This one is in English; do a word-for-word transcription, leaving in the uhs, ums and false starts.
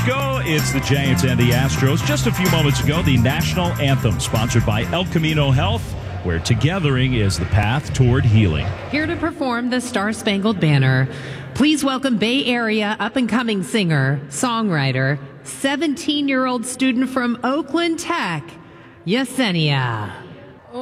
go. It's the Giants and the Astros. Just a few moments ago, the national anthem sponsored by El Camino Health, where togethering is the path toward healing. Here to perform the Star-Spangled Banner, please welcome Bay Area up-and-coming singer, songwriter, seventeen-year-old student from Oakland Tech, Yesenia.